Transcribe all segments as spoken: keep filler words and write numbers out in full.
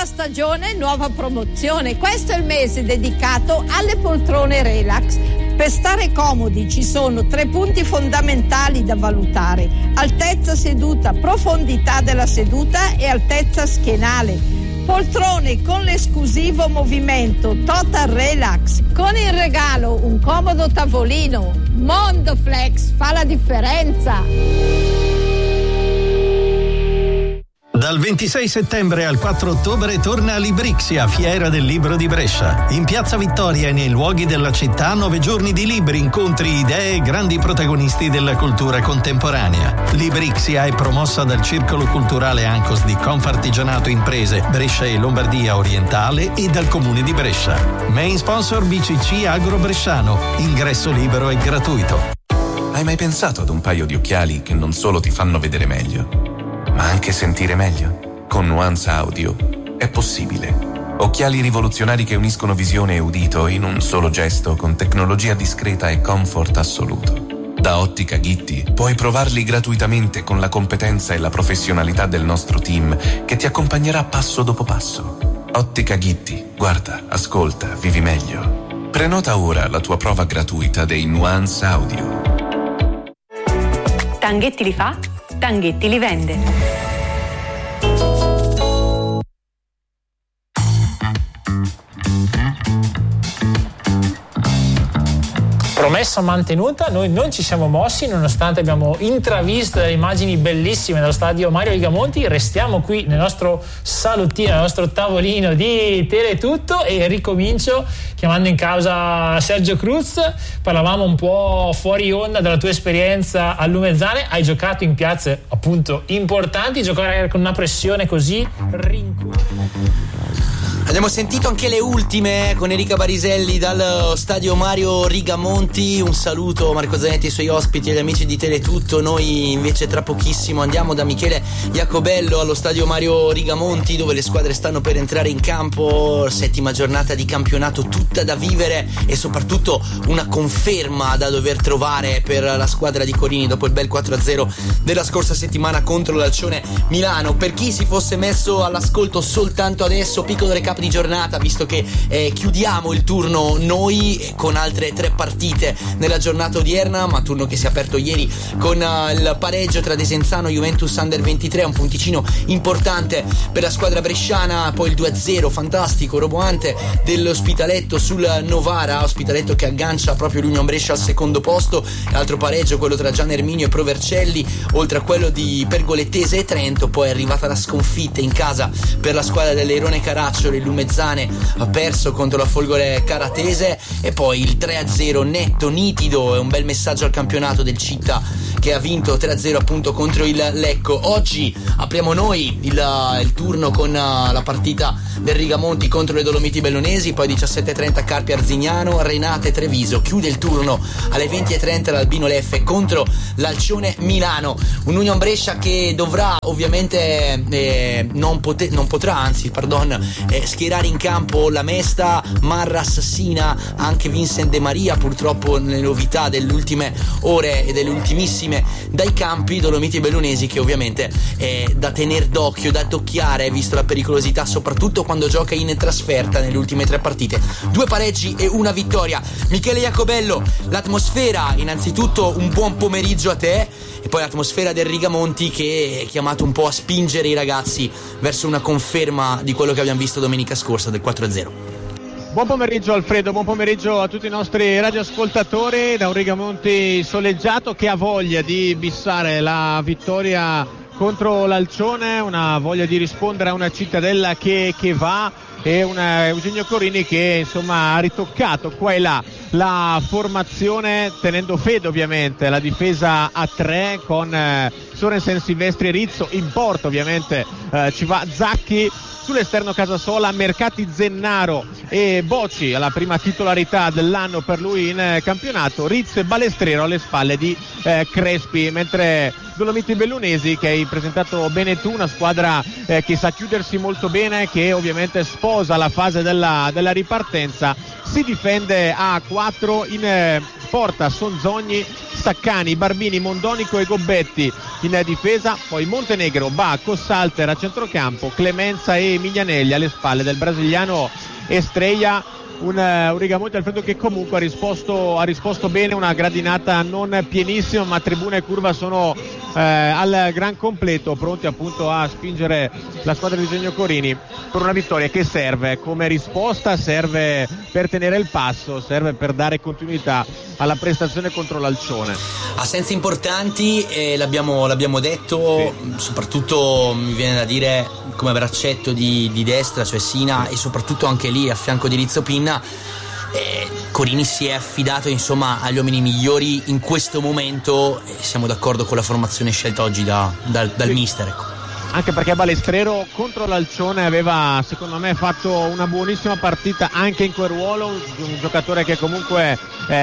stagione, nuova promozione. Questo è il mese dedicato alle poltrone relax. Per stare comodi ci sono tre punti fondamentali da valutare: altezza seduta, profondità della seduta e altezza schienale. Poltrone con l'esclusivo movimento Total Relax, con in regalo un comodo tavolino. Mondoflex fa la differenza. Dal ventisei settembre al quattro ottobre torna Librixia, Fiera del Libro di Brescia. In Piazza Vittoria e nei luoghi della città, nove giorni di libri, incontri, idee e grandi protagonisti della cultura contemporanea. Librixia è promossa dal Circolo Culturale Ancos di Confartigianato Imprese, Brescia e Lombardia Orientale e dal Comune di Brescia. Main sponsor B C C Agro Bresciano. Ingresso libero e gratuito. Hai mai pensato ad un paio di occhiali che non solo ti fanno vedere meglio, ma anche sentire meglio? Con Nuance Audio è possibile. Occhiali rivoluzionari che uniscono visione e udito in un solo gesto, con tecnologia discreta e comfort assoluto. Da Ottica Gitti puoi provarli gratuitamente con la competenza e la professionalità del nostro team che ti accompagnerà passo dopo passo. Ottica Gitti, guarda, ascolta, vivi meglio. Prenota ora la tua prova gratuita dei Nuance Audio. Tanghetti li fa? Tanghetti li vende. Promessa mantenuta, noi non ci siamo mossi nonostante abbiamo intravisto delle immagini bellissime dallo stadio Mario Rigamonti. Restiamo qui nel nostro salottino, nel nostro tavolino di Teletutto e ricomincio chiamando in causa Sergio Cruz. Parlavamo un po' fuori onda della tua esperienza a Lumezzane, hai giocato in piazze appunto importanti, giocare con una pressione così rincuorata. Abbiamo sentito anche le ultime con Enrica Bariselli dal stadio Mario Rigamonti. Un saluto a Marco Zanetti e ai suoi ospiti e agli amici di Teletutto. Noi invece tra pochissimo andiamo da Michele Iacobello allo stadio Mario Rigamonti, dove le squadre stanno per entrare in campo. Settima giornata di campionato tutta da vivere e soprattutto una conferma da dover trovare per la squadra di Corini dopo il bel quattro a zero della scorsa settimana contro l'Alcione Milano. Per chi si fosse messo all'ascolto soltanto adesso, piccolo recap di giornata, visto che eh, chiudiamo il turno noi con altre tre partite nella giornata odierna, ma turno che si è aperto ieri con uh, il pareggio tra Desenzano e Juventus Under ventitré, un punticino importante per la squadra bresciana. Poi il due a zero fantastico, roboante dell'Ospitaletto sul Novara, Ospitaletto che aggancia proprio l'Union Brescia al secondo posto. L'altro pareggio, quello tra Gian Erminio e Provercelli, oltre a quello di Pergolettese e Trento. Poi è arrivata la sconfitta in casa per la squadra dell'Eirone Caracciolo. Lumezzane ha perso contro la Folgore Caratese e poi il tre a zero netto, nitido, è un bel messaggio al campionato del Città che ha vinto tre a zero appunto contro il Lecco. Oggi apriamo noi il, il turno con la partita del Rigamonti contro le Dolomiti Bellunesi, poi diciassette e trenta Carpi Arzignano, Renate Treviso. Chiude il turno alle venti e trenta l'Albino Leffe contro l'Alcione Milano. Un Union Brescia che dovrà ovviamente eh, non, pote- non potrà anzi pardon eh, schierare in campo la Mesta, Marras, Sina, anche Vincent De Maria, purtroppo le novità delle ultime ore e delle ultimissime dai campi. Dolomiti Bellunesi che ovviamente è da tenere d'occhio, da tocchiare, visto la pericolosità soprattutto quando gioca in trasferta nelle ultime tre partite. Due pareggi e una vittoria. Michele Iacobello, l'atmosfera, innanzitutto un buon pomeriggio a te, e poi l'atmosfera del Rigamonti che è chiamato un po' a spingere i ragazzi verso una conferma di quello che abbiamo visto domenica scorsa del quattro a zero. Buon pomeriggio Alfredo, buon pomeriggio a tutti i nostri radioascoltatori da un Rigamonti soleggiato che ha voglia di bissare la vittoria contro l'Alcione, una voglia di rispondere a una cittadella che, che va, e un Eugenio Corini che insomma ha ritoccato qua e là la formazione, tenendo fede ovviamente alla difesa a tre con eh, Sorensen, Silvestri e Rizzo. In porto ovviamente eh, ci va Zacchi. Sull'esterno Casasola, Mercati, Zennaro e Bocci alla prima titolarità dell'anno per lui in campionato, Rizzo e Balestrero alle spalle di eh, Crespi, mentre Dolomiti Bellunesi, che hai presentato bene tu, una squadra eh, che sa chiudersi molto bene, che ovviamente sposa la fase della, della ripartenza, si difende a quattro, in eh, porta Sonzogni, Saccani, Barbini, Mondonico e Gobbetti in difesa, poi Montenegro, Bacco, Salter a centrocampo, Clemenza e Mignanelli alle spalle del brasiliano Estrella. Un, un Rigamonti, Alfredo, che comunque ha risposto, ha risposto bene, una gradinata non pienissima, ma tribuna e curva sono eh, al gran completo, pronti appunto a spingere la squadra di Eugenio Corini per una vittoria che serve come risposta, serve per tenere il passo, serve per dare continuità alla prestazione contro l'Alcione. Assenze importanti, eh, l'abbiamo, l'abbiamo detto, sì. Soprattutto mi viene da dire come braccetto di, di destra, cioè Sina, e soprattutto anche lì a fianco di Rizzo Pinna. Eh, Corini si è affidato insomma agli uomini migliori in questo momento, e siamo d'accordo con la formazione scelta oggi da, da, dal sì. mister, ecco. Anche perché Balestrero contro l'Alcione aveva secondo me fatto una buonissima partita anche in quel ruolo, un, un giocatore che comunque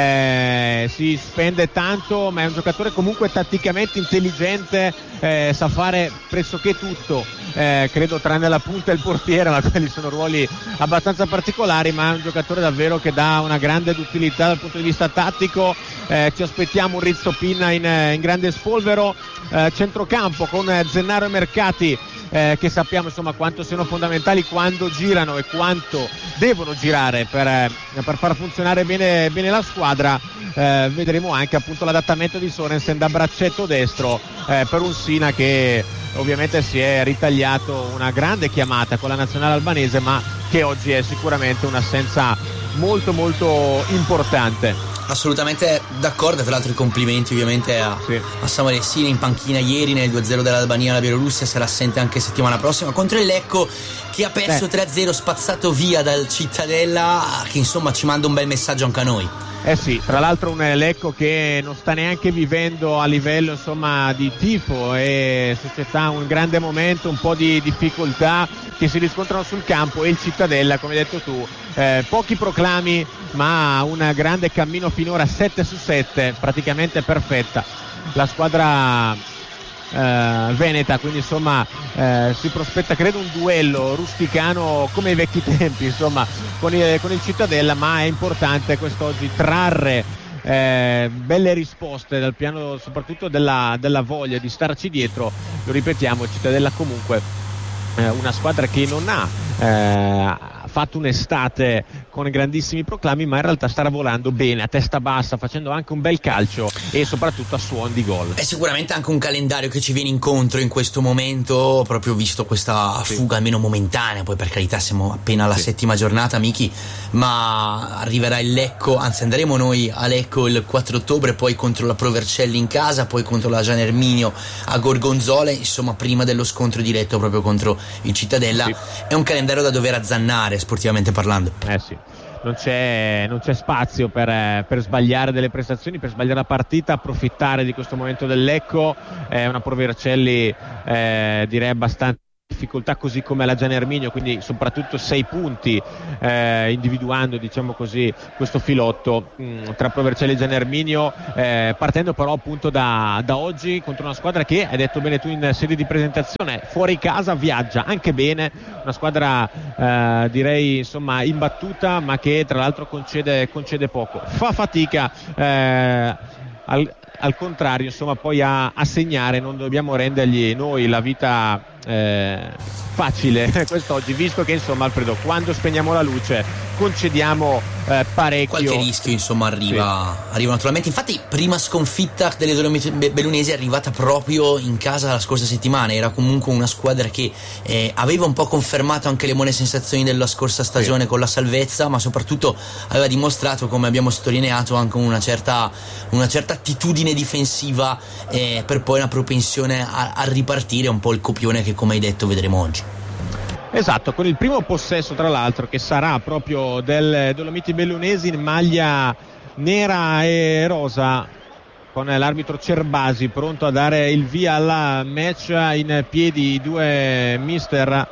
eh, si spende tanto, ma è un giocatore comunque tatticamente intelligente, eh, sa fare pressoché tutto, eh, credo tranne la punta e il portiere, ma quelli sono ruoli abbastanza particolari, ma è un giocatore davvero che dà una grande utilità dal punto di vista tattico. Eh, ci aspettiamo un Rizzo Pinna in, in grande spolvero, eh, centrocampo con Zennaro e Mercati, eh, che sappiamo insomma quanto siano fondamentali quando girano e quanto devono girare per, eh, per far funzionare bene, bene la squadra. Eh, vedremo anche appunto l'adattamento di Sorensen da braccetto destro eh, per un Sina che ovviamente si è ritagliato una grande chiamata con la nazionale albanese, ma che oggi è sicuramente un'assenza molto molto importante. Assolutamente d'accordo, tra l'altro i complimenti ovviamente a, sì. a Samuel Sina in panchina ieri nel due a zero dell'Albania alla Bielorussia, sarà assente anche settimana prossima contro il Lecco, che ha perso eh. tre a zero, spazzato via dal Cittadella, che insomma ci manda un bel messaggio anche a noi. Eh sì, tra l'altro un Lecco che non sta neanche vivendo a livello insomma di tifo e società un grande momento, un po' di difficoltà che si riscontrano sul campo, e il Cittadella, come hai detto tu, eh, pochi proclami ma un grande cammino finora, sette su sette, praticamente perfetta la squadra Uh, veneta, quindi insomma uh, si prospetta credo un duello rusticano come ai vecchi tempi insomma con il, con il Cittadella, ma è importante quest'oggi trarre uh, belle risposte dal piano soprattutto della, della voglia di starci dietro. Lo ripetiamo, il Cittadella comunque uh, una squadra che non ha uh, fatto un'estate con grandissimi proclami, ma in realtà starà volando bene a testa bassa, facendo anche un bel calcio e soprattutto a suon di gol. È sicuramente anche un calendario che ci viene incontro in questo momento, proprio visto questa sì. fuga almeno momentanea, poi per carità siamo appena alla sì. settima giornata, Miki, ma arriverà il Lecco, anzi andremo noi a Lecco il quattro ottobre, poi contro la Pro Vercelli in casa, poi contro la Gian Erminio a Gorgonzola, insomma prima dello scontro diretto proprio contro il Cittadella. Sì. È un calendario da dover azzannare sportivamente parlando. Eh sì, non c'è, non c'è spazio per, per sbagliare delle prestazioni, per sbagliare la partita, approfittare di questo momento del Lecco. È una Pro Vercelli eh, direi abbastanza difficoltà, così come la Gian Erminio, quindi soprattutto sei punti eh, individuando diciamo così questo filotto mh, tra Pro Vercelli e Gian Erminio, eh, partendo però appunto da, da oggi contro una squadra che, hai detto bene tu in sede di presentazione, fuori casa viaggia anche bene, una squadra eh, direi insomma imbattuta, ma che tra l'altro concede, concede poco, fa fatica eh, al, al contrario insomma poi a, a segnare. Non dobbiamo rendergli noi la vita Eh, facile quest'oggi, visto che insomma Alfredo, quando spegniamo la luce concediamo eh, parecchio, qualche rischio insomma arriva, sì. arriva naturalmente. Infatti prima sconfitta delle Dolomiti Bellunesi è arrivata proprio in casa la scorsa settimana, era comunque una squadra che eh, aveva un po' confermato anche le buone sensazioni della scorsa stagione sì. con la salvezza, ma soprattutto aveva dimostrato, come abbiamo sottolineato, anche una certa, una certa attitudine difensiva, eh, per poi una propensione a, a ripartire, un po' il copione che, come hai detto, vedremo oggi. Esatto, con il primo possesso tra l'altro che sarà proprio del Dolomiti Bellunesi in maglia nera e rosa, con l'arbitro Cerbasi pronto a dare il via alla match, in piedi i due mister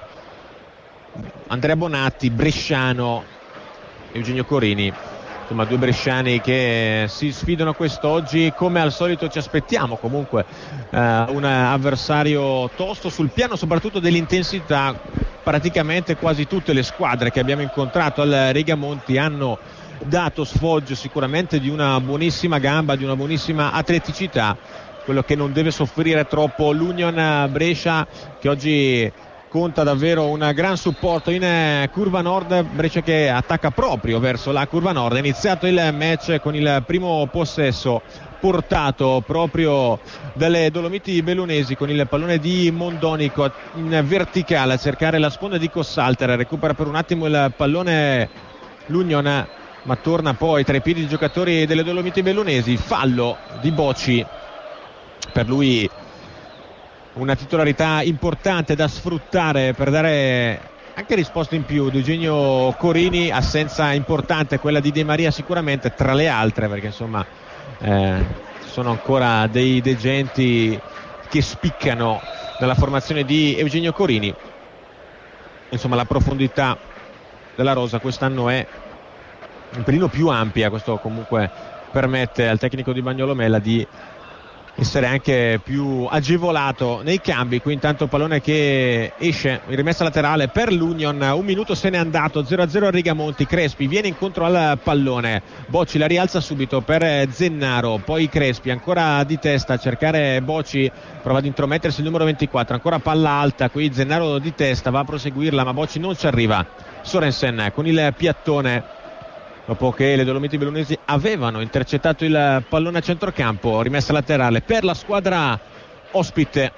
Andrea Bonatti, bresciano, Eugenio Corini. Insomma, due bresciani che si sfidano quest'oggi, come al solito ci aspettiamo comunque eh, un avversario tosto sul piano soprattutto dell'intensità. Praticamente quasi tutte le squadre che abbiamo incontrato al Rigamonti hanno dato sfoggio sicuramente di una buonissima gamba, di una buonissima atleticità, quello che non deve soffrire troppo l'Union Brescia, che oggi conta davvero un gran supporto in curva nord. Brescia che attacca proprio verso la curva nord. È iniziato il match con il primo possesso portato proprio dalle Dolomiti Bellunesi, con il pallone di Mondonico in verticale a cercare la sponda di Cossalter. Recupera per un attimo il pallone l'Union, ma torna poi tra i piedi dei giocatori delle Dolomiti Bellunesi. Fallo di Bocci, per lui una titolarità importante da sfruttare per dare anche risposte in più. Di Eugenio Corini, assenza importante quella di De Maria sicuramente, tra le altre, perché insomma eh, sono ancora dei degenti che spiccano nella formazione di Eugenio Corini. Insomma, la profondità della rosa quest'anno è un pelino più ampia. Questo comunque permette al tecnico di Bagnolomella di essere anche più agevolato nei cambi. Qui intanto pallone che esce in rimessa laterale per l'Union. Un minuto se n'è andato, zero a zero a Rigamonti. Crespi viene incontro al pallone, Bocci la rialza subito per Zennaro, poi Crespi ancora di testa a cercare Bocci, prova ad intromettersi il numero ventiquattro, ancora palla alta, qui Zennaro di testa va a proseguirla ma Bocci non ci arriva. Sorensen con il piattone dopo che le Dolomiti Bellunesi avevano intercettato il pallone a centrocampo. Rimessa laterale per la squadra ospite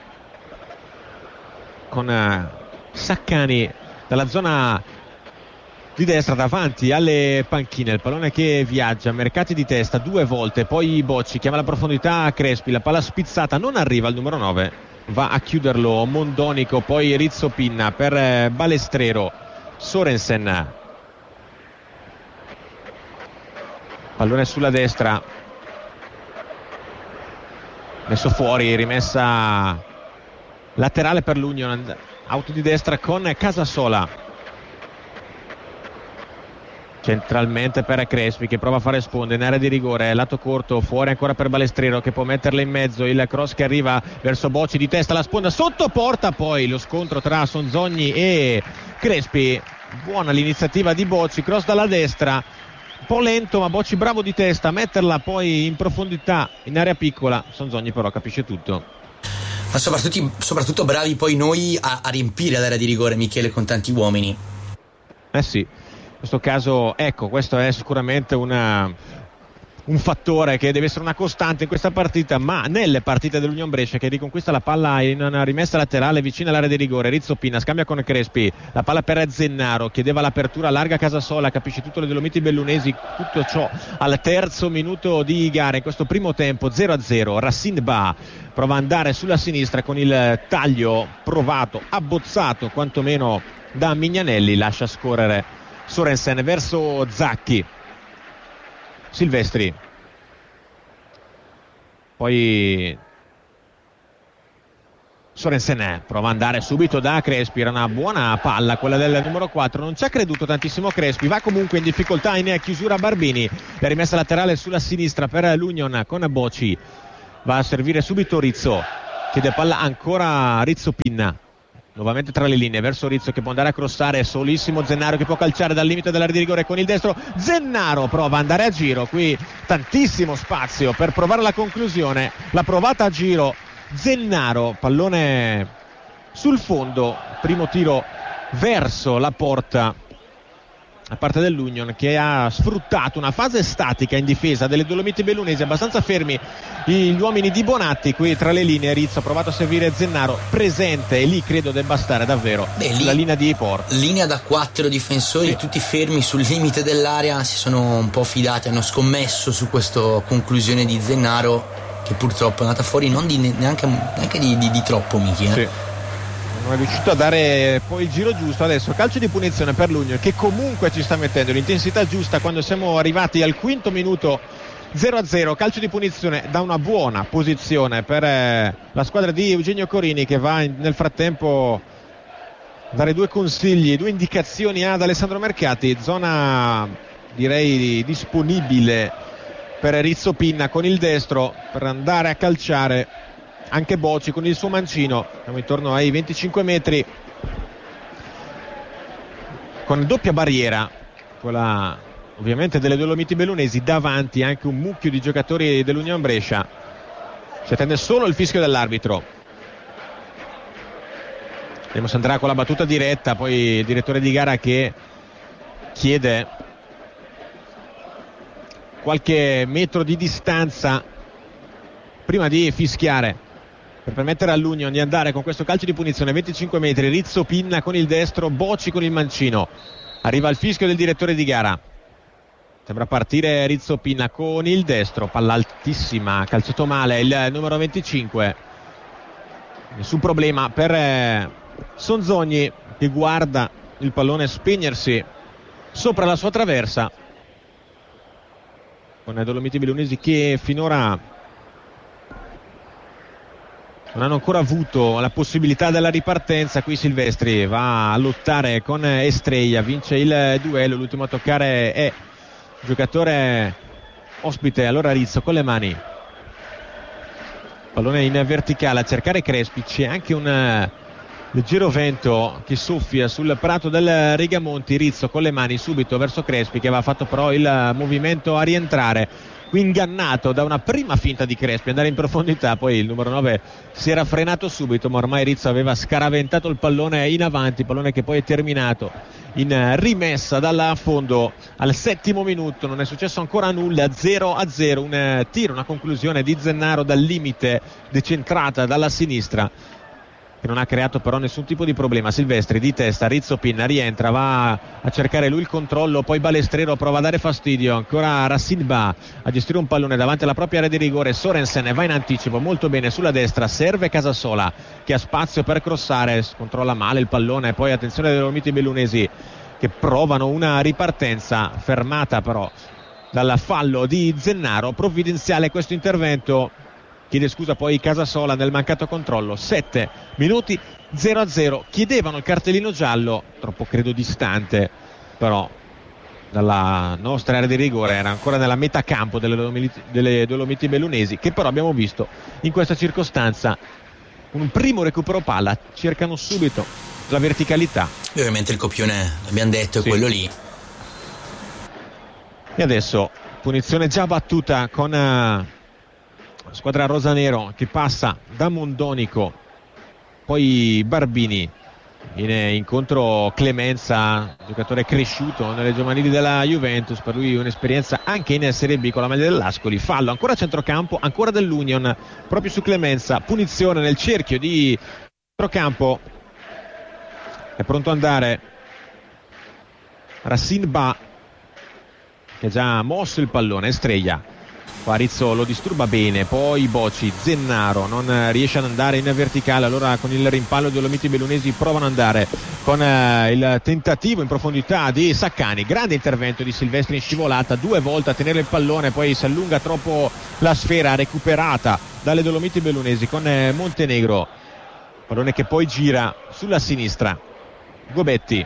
con Saccani dalla zona di destra davanti alle panchine. Il pallone che viaggia, Mercati di testa due volte, poi Bocci chiama la profondità a Crespi, la palla spizzata non arriva al numero nove, va a chiuderlo Mondonico, poi Rizzo Pinna per Balestrero. Sorensen, pallone sulla destra, messo fuori, rimessa laterale per l'Union, auto di destra con Casasola, centralmente per Crespi che prova a fare sponde in area di rigore, lato corto, fuori ancora per Balestrero che può metterla in mezzo, il cross che arriva verso Bocci di testa, la sponda sotto porta, poi lo scontro tra Sonzogni e Crespi. Buona l'iniziativa di Bocci, cross dalla destra, un po' lento ma Bocci bravo di testa a metterla poi in profondità in area piccola. Sonzogni però capisce tutto. Ma soprattutto, soprattutto bravi poi noi a, a riempire l'area di rigore, Michele, con tanti uomini. Eh sì, in questo caso ecco, questo è sicuramente una un fattore che deve essere una costante in questa partita, ma nelle partite dell'Union Brescia, che riconquista la palla in una rimessa laterale vicina all'area di rigore. Rizzo Pinna scambia con Crespi, la palla per Zennaro, chiedeva l'apertura larga Casasola, capisce tutto le Dolomiti Bellunesi, tutto ciò al terzo minuto di gara in questo primo tempo. Zero a zero. Racine Ba prova ad andare sulla sinistra con il taglio provato, abbozzato quantomeno da Mignanelli, lascia scorrere Sorensen verso Zacchi. Silvestri, poi Sorensen prova ad andare subito da Crespi, era una buona palla quella del numero quattro, non ci ha creduto tantissimo Crespi, va comunque in difficoltà in chiusura Barbini, la rimessa laterale sulla sinistra per l'Union con Bocci, va a servire subito Rizzo, chiede palla ancora Rizzo Pinna, nuovamente tra le linee verso Rizzo che può andare a crossare, solissimo Zennaro che può calciare dal limite dell'area di rigore con il destro. Zennaro prova ad andare a giro, qui tantissimo spazio per provare la conclusione, la provata a giro Zennaro, pallone sul fondo, primo tiro verso la porta da parte dell'Union, che ha sfruttato una fase statica in difesa delle Dolomiti Bellunesi, abbastanza fermi gli uomini di Bonatti. Qui tra le linee Rizzo ha provato a servire Zennaro, presente, e lì credo debba stare davvero Beh, sulla lì, linea di porta, linea da quattro difensori, sì, tutti fermi sul limite dell'area, si sono un po' fidati, hanno scommesso su questa conclusione di Zennaro, che purtroppo è andata fuori non di, neanche, neanche di, di, di troppo, Michi, eh? Sì. Non è riuscito a dare poi il giro giusto. Adesso calcio di punizione per l'Union, che comunque ci sta mettendo l'intensità giusta quando siamo arrivati al quinto minuto. Zero a zero, calcio di punizione da una buona posizione per eh, la squadra di Eugenio Corini, che va in, nel frattempo a dare due consigli, due indicazioni ad Alessandro Mercati. Zona direi disponibile per Rizzo Pinna con il destro per andare a calciare anche Bocci con il suo mancino. Siamo intorno ai venticinque metri, con doppia barriera, quella ovviamente delle Dolomiti Bellunesi, davanti anche un mucchio di giocatori dell'Union Brescia. Si attende solo il fischio dell'arbitro. Vediamo se andrà con la battuta diretta, poi il direttore di gara che chiede qualche metro di distanza prima di fischiare per permettere all'Union di andare con questo calcio di punizione. Venticinque metri, Rizzo Pinna con il destro, Boci con il mancino. Arriva il fischio del direttore di gara, sembra partire Rizzo Pinna con il destro, palla altissima, calciato male il numero venticinque. Nessun problema per Sonzogni che guarda il pallone spegnersi sopra la sua traversa, con i Dolomiti Bellunesi che finora non hanno ancora avuto la possibilità della ripartenza. Qui Silvestri va a lottare con Estrella, vince il duello, l'ultimo a toccare è il giocatore ospite, allora Rizzo con le mani, pallone in verticale a cercare Crespi. C'è anche un leggero vento che soffia sul prato del Rigamonti. Rizzo con le mani subito verso Crespi, che aveva fatto però il movimento a rientrare, qui ingannato da una prima finta di Crespi, andare in profondità, poi il numero nove si era frenato subito, ma ormai Rizzo aveva scaraventato il pallone in avanti, pallone che poi è terminato in rimessa dal fondo al settimo minuto. Non è successo ancora nulla, zero a zero, un tiro, una conclusione di Zennaro dal limite, decentrata dalla sinistra, che non ha creato però nessun tipo di problema. Silvestri di testa, Rizzo Pinna rientra, va a cercare lui il controllo, poi Balestrero prova a dare fastidio, ancora Rassilba a gestire un pallone davanti alla propria area di rigore. Sorensen va in anticipo molto bene sulla destra, serve Casasola che ha spazio per crossare, controlla male il pallone, poi attenzione dei Dolomiti Bellunesi che provano una ripartenza fermata però dal fallo di Zennaro. Provvidenziale questo intervento, chiede scusa poi Casasola nel mancato controllo. Sette minuti, zero a zero. Chiedevano il cartellino giallo, troppo credo distante però dalla nostra area di rigore, era ancora nella metà campo delle Dolomiti, delle Dolomiti Bellunesi, che però abbiamo visto in questa circostanza un primo recupero palla, cercano subito la verticalità. E ovviamente il copione, l'abbiamo detto, è sì, quello lì. E adesso punizione già battuta con uh, squadra rosanero che passa da Mondonico, poi Barbini, viene incontro Clemenza, giocatore cresciuto nelle giovanili della Juventus, per lui un'esperienza anche in Serie B con la maglia dell'Ascoli. Fallo ancora a centrocampo, ancora dell'Union proprio su Clemenza, punizione nel cerchio di centrocampo, è pronto ad andare Racine Ba che ha già mosso il pallone. Estrella, qua Rizzo lo disturba bene, poi Boci, Zennaro non riesce ad andare in verticale, allora con il rimpallo dei Dolomiti Bellunesi provano ad andare con eh, il tentativo in profondità di Saccani. Grande intervento di Silvestri in scivolata, due volte a tenere il pallone, poi si allunga troppo la sfera, recuperata dalle Dolomiti Bellunesi con eh, Montenegro, pallone che poi gira sulla sinistra. Gobetti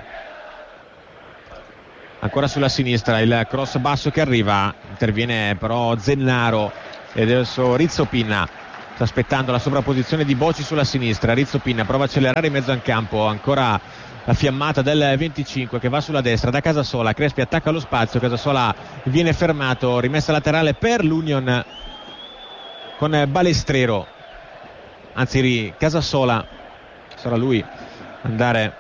ancora sulla sinistra, il cross basso che arriva, interviene però Zennaro e adesso Rizzo Pinna sta aspettando la sovrapposizione di Boci sulla sinistra. Rizzo Pinna prova a accelerare in mezzo al campo, ancora la fiammata del venticinque che va sulla destra da Casasola. Crespi attacca lo spazio, Casasola viene fermato, rimessa laterale per l'Union con Balestrero, anzi Casasola, sarà lui andare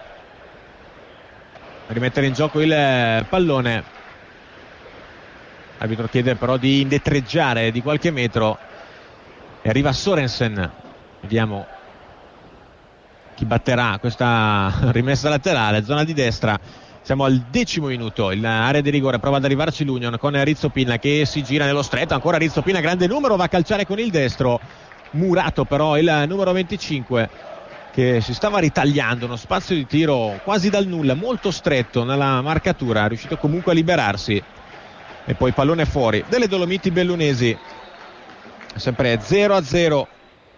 a rimettere in gioco il pallone. L'arbitro chiede però di indietreggiare di qualche metro e arriva Sorensen, vediamo chi batterà questa rimessa laterale, zona di destra. Siamo al decimo minuto, in area di rigore prova ad arrivarci l'Union con Rizzo Pinna che si gira nello stretto, ancora Rizzo Pinna, grande numero, va a calciare con il destro, murato però il numero venticinque che si stava ritagliando uno spazio di tiro quasi dal nulla, molto stretto nella marcatura, è riuscito comunque a liberarsi e poi pallone fuori delle Dolomiti Bellunesi. Sempre zero a zero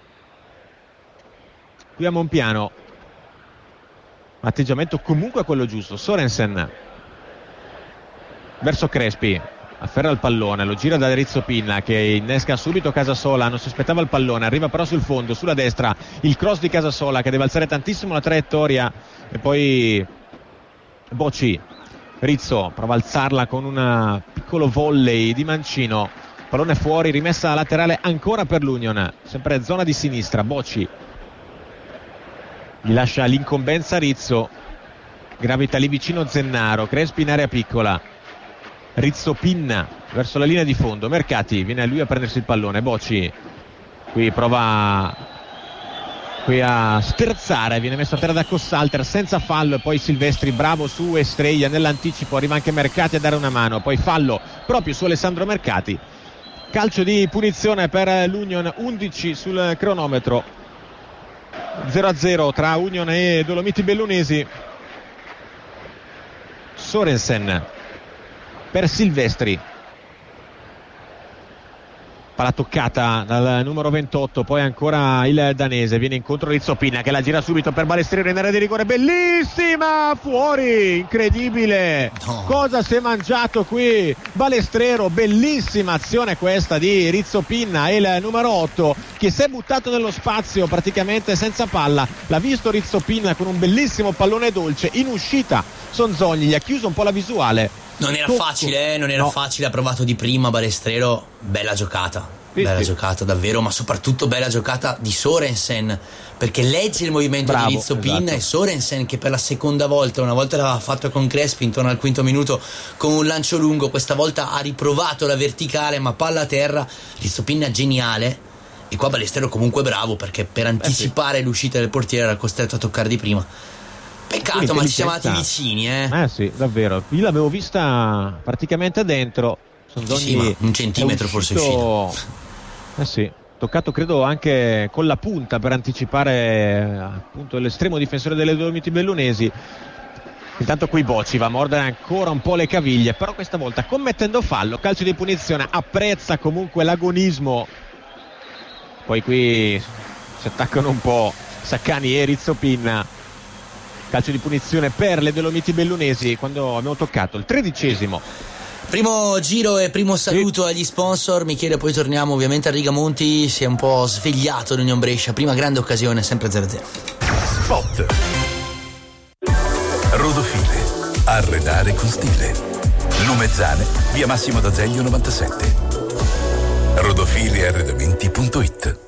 qui a Monpiano, atteggiamento comunque quello giusto. Sorensen verso Crespi, afferra il pallone, lo gira da Rizzo Pinna che innesca subito Casasola, non si aspettava il pallone, arriva però sul fondo, sulla destra il cross di Casasola che deve alzare tantissimo la traiettoria e poi Boci Rizzo prova a alzarla con un piccolo volley di Mancino, pallone fuori, rimessa laterale ancora per l'Union, sempre zona di sinistra. Bocci gli lascia l'incombenza Rizzo, gravita lì vicino Zennaro, Crespi in area piccola, Rizzo Pinna verso la linea di fondo, Mercati viene a lui a prendersi il pallone, Bocci qui prova qui a sterzare, viene messo a terra da Cossalter senza fallo, e poi Silvestri bravo su Estrella nell'anticipo, arriva anche Mercati a dare una mano, poi fallo proprio su Alessandro Mercati. Calcio di punizione per l'Union, undici sul cronometro, zero a zero tra Union e Dolomiti Bellunesi. Sorensen per Silvestri, palla toccata dal numero ventotto, poi ancora il danese, viene incontro Rizzo Pinna che la gira subito per Balestrero in area di rigore, bellissima, fuori, incredibile, no. Cosa si è mangiato qui Balestrero, bellissima azione questa di Rizzo Pinna, e il numero otto che si è buttato nello spazio praticamente senza palla, l'ha visto Rizzo Pinna con un bellissimo pallone dolce in uscita, Sonzogni gli ha chiuso un po' la visuale. Non era facile, eh? non era no. facile, ha provato di prima Balestrero, bella giocata, sì, bella sì. giocata davvero, ma soprattutto bella giocata di Sorensen, perché legge il movimento Bravo, di Rizzo Pinna, esatto. E Sorensen che per la seconda volta, una volta l'aveva fatto con Crespi intorno al quinto minuto con un lancio lungo, questa volta ha riprovato la verticale ma palla a terra, Rizzo Pinna geniale, e qua Balestrero comunque bravo perché per anticipare eh sì. l'uscita del portiere era costretto a toccare di prima. Peccato, ma ci siamo andati vicini, eh. Eh sì, davvero. Io l'avevo vista praticamente dentro. Sonzogni sì, ma un centimetro è uscito, forse uscito. Eh sì, toccato credo anche con la punta per anticipare appunto l'estremo difensore delle Dolomiti Bellunesi. Intanto qui Bocci va a mordere ancora un po' le caviglie, però questa volta commettendo fallo, calcio di punizione, apprezza comunque l'agonismo. Poi qui si attaccano un po' Saccani e Rizzo Pinna. Calcio di punizione per le Dolomiti Bellunesi quando abbiamo toccato il tredicesimo. Primo giro e primo saluto sì. agli sponsor. Michele, poi torniamo ovviamente a Rigamonti. Si è un po' svegliato l'Union Brescia. Prima grande occasione, sempre zero a zero. Spot. Rodofile. Arredare con stile. Lumezzane, via Massimo d'Azeglio novantasette. rodofili arredamenti punto it.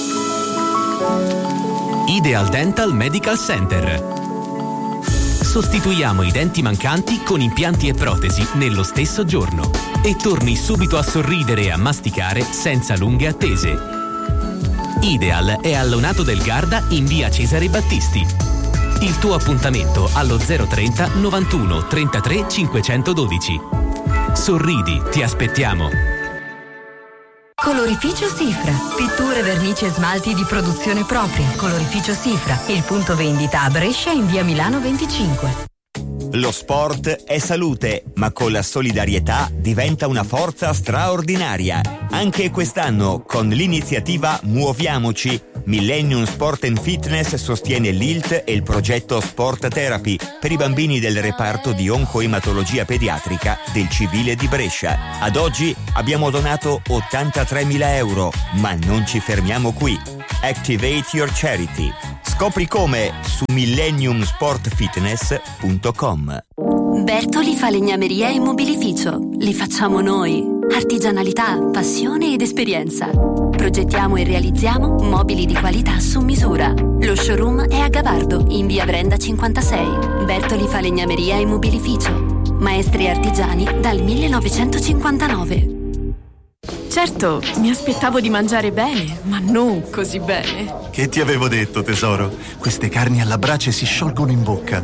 Ideal Dental Medical Center. Sostituiamo i denti mancanti con impianti e protesi nello stesso giorno e torni subito a sorridere e a masticare senza lunghe attese. Ideal è a Lonato del Garda in via Cesare Battisti. Il tuo appuntamento allo zero trenta novantuno trentatré cinquecentododici. Sorridi, ti aspettiamo. Colorificio Sifra. Pitture, vernici e smalti di produzione propria. Colorificio Sifra. Il punto vendita a Brescia in via Milano venticinque. Lo sport è salute, ma con la solidarietà diventa una forza straordinaria. Anche quest'anno, con l'iniziativa Muoviamoci, Millennium Sport and Fitness sostiene l'I L T e il progetto Sport Therapy per i bambini del reparto di oncoematologia pediatrica del Civile di Brescia. Ad oggi abbiamo donato ottantatremila euro, ma non ci fermiamo qui. Activate your charity. Scopri come su millennium sport fitness punto com. Bertoli fa legnameria e mobilificio. Li facciamo noi. Artigianalità, passione ed esperienza. Progettiamo e realizziamo mobili di qualità su misura. Lo showroom è a Gavardo, in via Brenda cinquantasei. Bertoli fa legnameria e mobilificio. Maestri artigiani dal millenovecentocinquantanove. Certo, mi aspettavo di mangiare bene, ma non così bene. Che ti avevo detto, tesoro? Queste carni alla brace si sciolgono in bocca.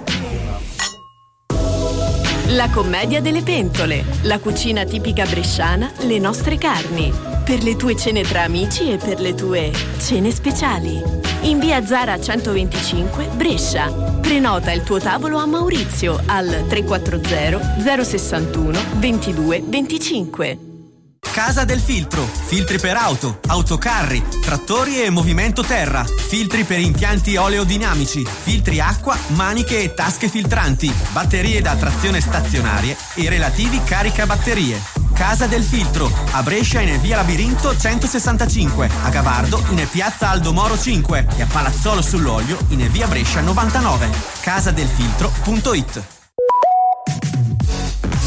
La commedia delle pentole, la cucina tipica bresciana, le nostre carni. Per le tue cene tra amici e per le tue cene speciali. In via Zara centoventicinque, Brescia. Prenota il tuo tavolo a Maurizio al tre quattro zero zero sessantuno ventidue venticinque. Casa del Filtro, filtri per auto, autocarri, trattori e movimento terra, filtri per impianti oleodinamici, filtri acqua, maniche e tasche filtranti, batterie da trazione stazionarie e relativi caricabatterie. Casa del Filtro, a Brescia in via Labirinto centosessantacinque, a Gavardo in piazza Aldomoro cinque e a Palazzolo sull'Olio in via Brescia novantanove. casadelfiltro punto it.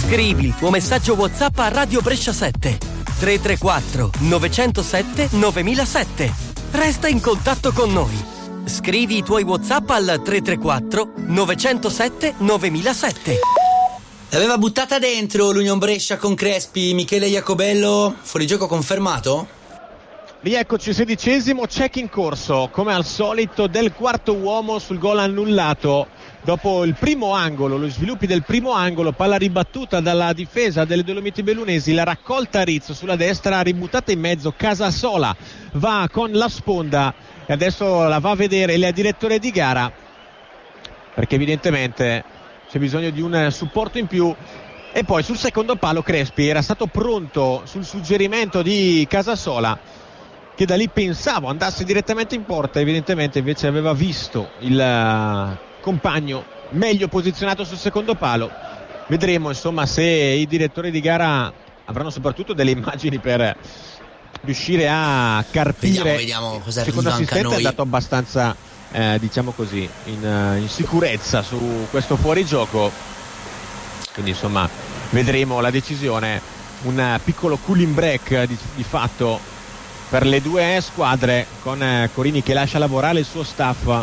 Scrivi il tuo messaggio WhatsApp a Radio Brescia sette tre tre quattro nove zero sette nove zero zero sette. Resta in contatto con noi. Scrivi i tuoi WhatsApp al tre tre quattro nove zero sette nove zero zero sette. L'aveva buttata dentro l'Union Brescia con Crespi. Michele Iacobello, fuorigioco confermato? Rieccoci, sedicesimo, check in corso, come al solito, del quarto uomo sul gol annullato. Dopo il primo angolo, lo sviluppi del primo angolo, palla ribattuta dalla difesa delle Dolomiti Bellunesi, la raccolta Rizzo sulla destra, ributtata in mezzo, Casasola va con la sponda e adesso la va a vedere il direttore di gara, perché evidentemente c'è bisogno di un supporto in più. E poi sul secondo palo Crespi era stato pronto sul suggerimento di Casasola, che da lì pensavo andasse direttamente in porta, evidentemente invece aveva visto il compagno meglio posizionato sul secondo palo. Vedremo insomma se i direttori di gara avranno soprattutto delle immagini per riuscire a carpire. Vediamo, vediamo cosa il secondo arriva anche a assistente noi. è andato abbastanza eh, diciamo così in, in sicurezza su questo fuorigioco, quindi insomma vedremo la decisione. Un piccolo cooling break di, di fatto per le due squadre, con eh, Corini che lascia lavorare il suo staff.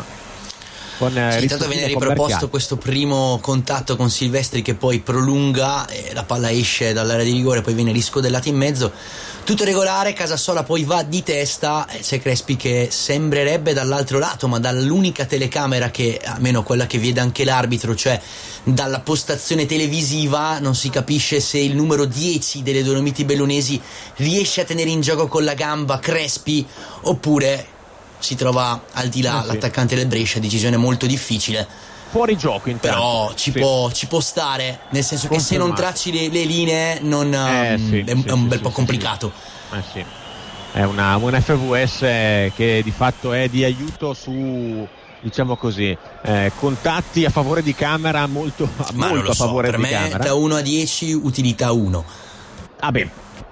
Con, eh, sì, intanto viene riproposto questo primo contatto con Silvestri che poi prolunga, e la palla esce dall'area di rigore, poi viene riscodellata in mezzo. Tutto regolare, Casasola poi va di testa e c'è Crespi che sembrerebbe dall'altro lato, ma dall'unica telecamera che, almeno quella che vede anche l'arbitro, cioè dalla postazione televisiva, non si capisce se il numero dieci delle Dolomiti Bellunesi riesce a tenere in gioco con la gamba Crespi oppure si trova al di là, eh sì, l'attaccante del Brescia. Decisione molto difficile, fuori gioco intanto, però ci, sì. può, ci può stare, nel senso che se non tracci le, le linee non, eh, um, sì, è, sì, è un sì, bel sì, po' sì, complicato sì. Eh sì. È una, un F V S che di fatto è di aiuto su, diciamo così, eh, contatti a favore di camera molto, ma molto non lo a so, favore per di me camera. Da uno a dieci utilità uno. Ah beh,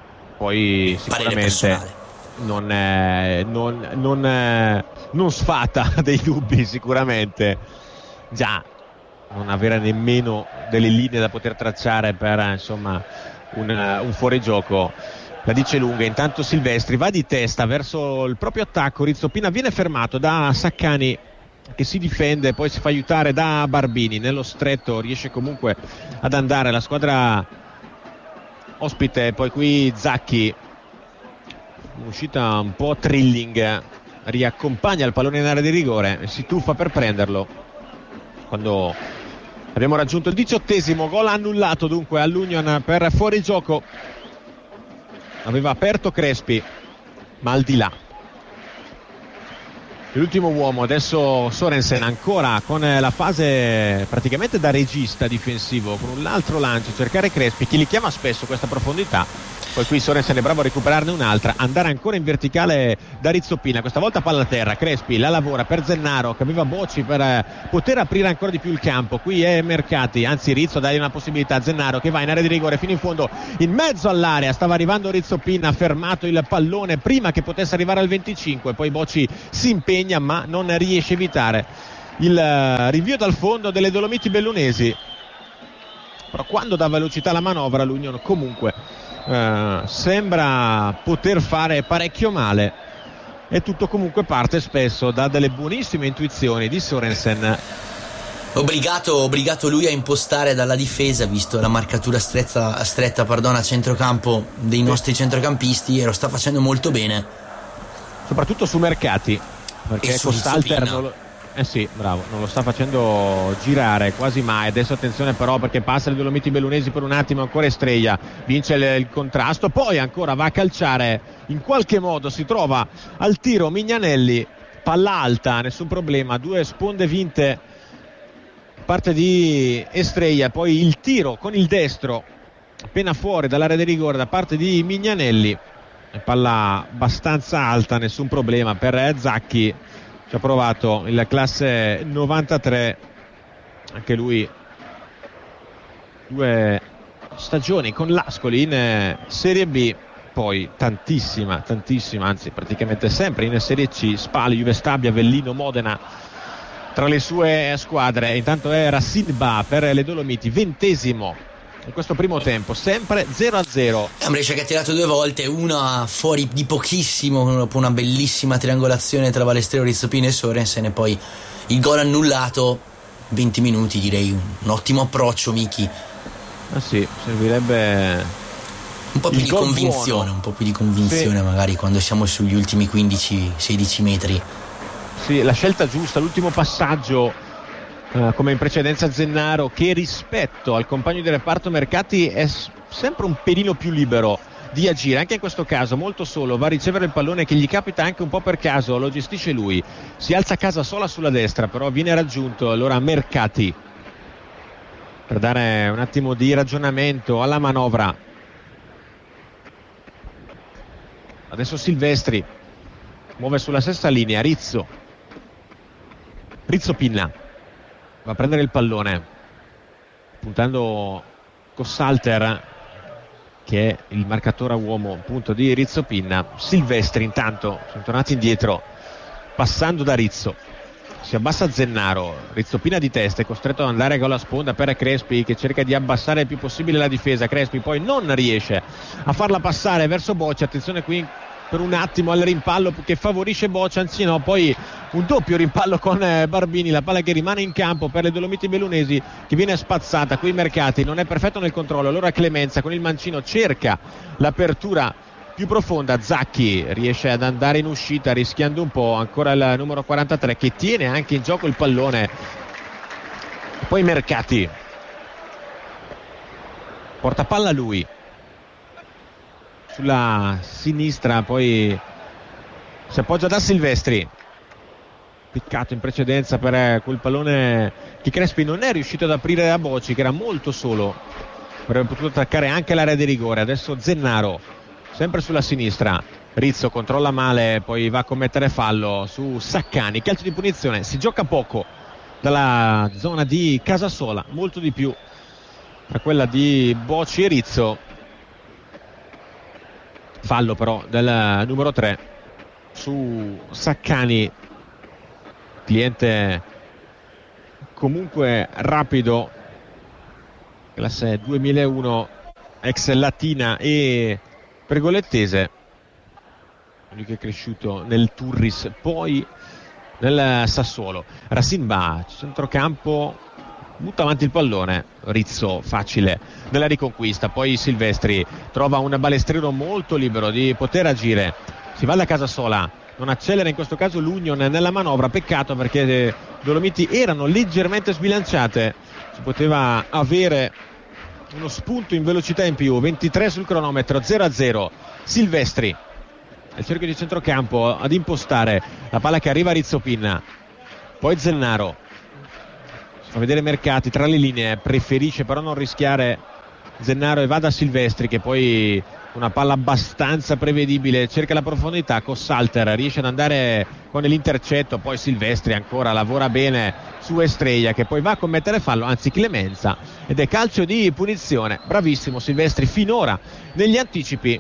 poi sicuramente non, è, non, non, è, non sfata dei dubbi sicuramente, già non avere nemmeno delle linee da poter tracciare per insomma un, un fuorigioco la dice lunga. Intanto Silvestri va di testa verso il proprio attacco, Rizzopina viene fermato da Saccani che si difende, poi si fa aiutare da Barbini, nello stretto riesce comunque ad andare la squadra ospite. Poi qui Zacchi, un'uscita un po' thrilling, riaccompagna il pallone in area di rigore e si tuffa per prenderlo quando abbiamo raggiunto il diciottesimo. Gol annullato dunque all'Union per fuorigioco. Aveva aperto Crespi ma al di là. L'ultimo uomo adesso Sorensen, ancora con la fase praticamente da regista difensivo, con un altro lancio, cercare Crespi, chi li chiama spesso questa profondità. Poi qui Sorensen è bravo a recuperarne un'altra, andare ancora in verticale da Rizzopina, questa volta palla a terra, Crespi la lavora per Zennaro che aveva Bocci per poter aprire ancora di più il campo. Qui è Mercati, anzi Rizzo dai una possibilità a Zennaro che va in area di rigore fino in fondo, in mezzo all'area stava arrivando Rizzopina, ha fermato il pallone prima che potesse arrivare al venticinque, poi Bocci si impegna ma non riesce a evitare il rinvio dal fondo delle Dolomiti Bellunesi. Però quando dà velocità alla manovra l'Union comunque Uh, sembra poter fare parecchio male, e tutto comunque parte spesso da delle buonissime intuizioni di Sorensen. Obbligato, obbligato lui a impostare dalla difesa, visto la marcatura stretta, stretta pardon, a centrocampo dei nostri centrocampisti, e lo sta facendo molto bene, soprattutto su Mercati, perché Costalter non lo, eh sì, bravo, non lo sta facendo girare quasi mai. Adesso attenzione però, perché passa le Dolomiti Bellunesi per un attimo, ancora Estrella vince il, il contrasto, poi ancora va a calciare, in qualche modo si trova al tiro Mignanelli, palla alta, nessun problema, due sponde vinte parte di Estrella, poi il tiro con il destro appena fuori dall'area di rigore da parte di Mignanelli, palla abbastanza alta, nessun problema per Zacchi. Ci ha provato il classe novantatré, anche lui due stagioni con l'Ascoli in Serie B, poi tantissima, tantissima, anzi praticamente sempre in Serie C, Spal, Juve Stabia, Avellino, Modena tra le sue squadre. Intanto è Rassinba per le Dolomiti, ventesimo in questo primo tempo, sempre zero a zero. È un Brescia che ha tirato due volte, una fuori di pochissimo dopo una bellissima triangolazione tra Balestrero, Rizzopin e Sorensen, e poi il gol annullato. Venti minuti, direi un ottimo approccio, Miki. Ah sì, servirebbe un po' più di convinzione, buono. un po' più di convinzione sì. Magari quando siamo sugli ultimi quindici sedici metri. Sì, la scelta giusta, l'ultimo passaggio. Uh, come in precedenza Zennaro, che rispetto al compagno di reparto Mercati è s- sempre un pelino più libero di agire, anche in questo caso molto solo, va a ricevere il pallone che gli capita anche un po' per caso, lo gestisce lui, si alza a casa sola sulla destra, però viene raggiunto allora Mercati per dare un attimo di ragionamento alla manovra. Adesso Silvestri muove sulla stessa linea, Rizzo Rizzo Pinna va a prendere il pallone puntando Cossalter, che è il marcatore a uomo appunto di Rizzo Pinna. Silvestri intanto sono tornati indietro passando da Rizzo, si abbassa Zennaro, Rizzo Pinna di testa è costretto ad andare con la sponda per Crespi, che cerca di abbassare il più possibile la difesa. Crespi poi non riesce a farla passare verso Boccia, attenzione qui per un attimo al rimpallo che favorisce Boccia, anzi no, poi un doppio rimpallo con eh, Barbini, la palla che rimane in campo per le Dolomiti Bellunesi, che viene spazzata. Qui Mercati non è perfetto nel controllo, allora Clemenza con il mancino cerca l'apertura più profonda, Zacchi riesce ad andare in uscita rischiando un po', ancora il numero quarantatré che tiene anche in gioco il pallone. Poi Mercati porta palla lui sulla sinistra, poi si appoggia da Silvestri, piccato in precedenza per quel pallone che Crespi non è riuscito ad aprire a Bocci, che era molto solo, avrebbe potuto attaccare anche l'area di rigore. Adesso Zennaro sempre sulla sinistra, Rizzo controlla male, poi va a commettere fallo su Saccani, calcio di punizione. Si gioca poco dalla zona di Casasola, molto di più tra quella di Bocci e Rizzo. Fallo però del numero tre su Saccani, cliente comunque rapido, classe duemilauno, ex Latina e pergolettese, lui che è cresciuto nel Turris, poi nel Sassuolo. Rassinba, centrocampo, butta avanti il pallone, Rizzo facile nella riconquista, poi Silvestri trova un Balestrero molto libero di poter agire, si va da Casasola, non accelera in questo caso l'Union nella manovra, peccato perché le Dolomiti erano leggermente sbilanciate, si poteva avere uno spunto in velocità in più. Ventitré sul cronometro, zero a zero. Silvestri al cerchio di centrocampo ad impostare la palla che arriva a Rizzo Pinna, poi Zennaro fa vedere Mercati tra le linee, preferisce però non rischiare Zennaro e va da Silvestri, che poi una palla abbastanza prevedibile cerca la profondità. Cossalter riesce ad andare con l'intercetto, poi Silvestri ancora lavora bene su Estrella, che poi va a commettere fallo, anzi clemenza, ed è calcio di punizione. Bravissimo Silvestri finora negli anticipi.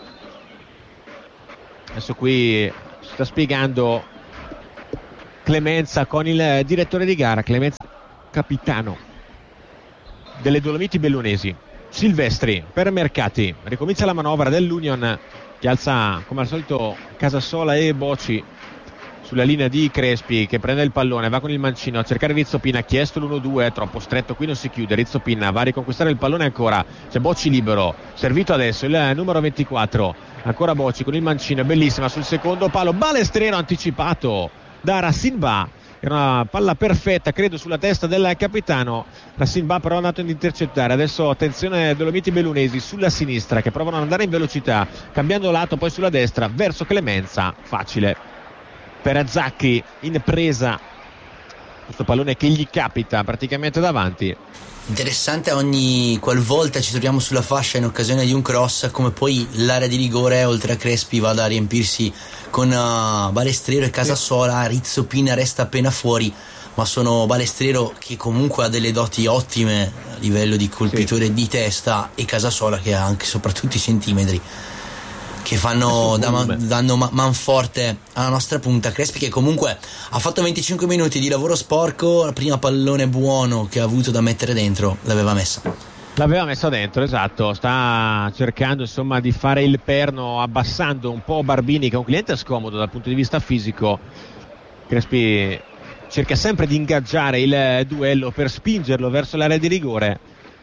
Adesso qui si sta spiegando clemenza con il direttore di gara, Clemenza capitano delle Dolomiti Bellunesi. Silvestri per Mercati, ricomincia la manovra dell'Union che alza come al solito Casasola e Bocci sulla linea di Crespi, che prende il pallone, va con il mancino a cercare Rizzo Pinna, ha chiesto l'uno due, troppo stretto, qui non si chiude. Rizzo Pinna va a riconquistare il pallone ancora, c'è Bocci libero, servito adesso il numero ventiquattro, ancora Bocci con il mancino, bellissima sul secondo palo, Balestrero anticipato da Rassinba. Era una palla perfetta, credo, sulla testa del capitano. Rassinba però è andato ad intercettare. Adesso attenzione Dolomiti Bellunesi sulla sinistra, che provano ad andare in velocità, cambiando lato poi sulla destra verso Clemenza, facile per Zacchi in presa, questo pallone che gli capita praticamente davanti. Interessante, ogni qualvolta ci troviamo sulla fascia in occasione di un cross, come poi l'area di rigore oltre a Crespi vada a riempirsi con uh, Balestrero e Casasola. Rizzo Pinna resta appena fuori, ma sono Balestrero che comunque ha delle doti ottime a livello di colpitore sì. di testa, e Casasola che ha anche soprattutto i centimetri che fanno da man, danno man, manforte alla nostra punta. Crespi che comunque ha fatto venticinque minuti di lavoro sporco, la prima pallone buono che ha avuto da mettere dentro l'aveva messa. L'aveva messa dentro, esatto, sta cercando insomma di fare il perno abbassando un po' Barbini, che è un cliente scomodo dal punto di vista fisico. Crespi cerca sempre di ingaggiare il duello per spingerlo verso l'area di rigore.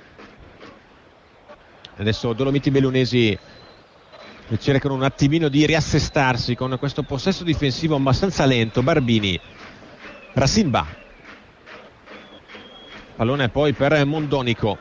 Adesso Dolomiti Bellunesi cercano un attimino di riassestarsi con questo possesso difensivo abbastanza lento. Barbini, Rasimba, pallone poi per Mondonico,